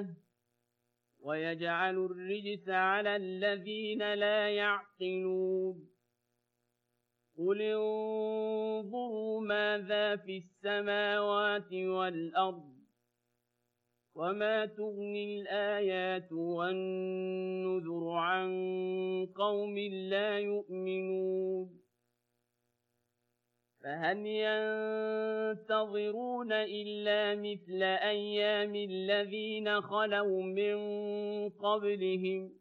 ويجعل الرجس على الذين لا يعقلون قل انظروا ماذا في السماوات والأرض وما تغني الآيات والنذر عن قوم لا يؤمنون فهل ينتظرون إلا مثل أيام الذين خلوا من قبلهم